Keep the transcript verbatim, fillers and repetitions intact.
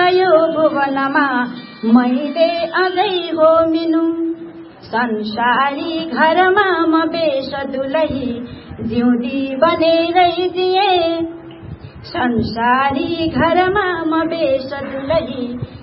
यो भुवनमा मैले अझै हो मिनु। संसारी घरमा म बेसदुलही जिउँदी बनेरै जिए। संसारी घरमा म बेसदुलही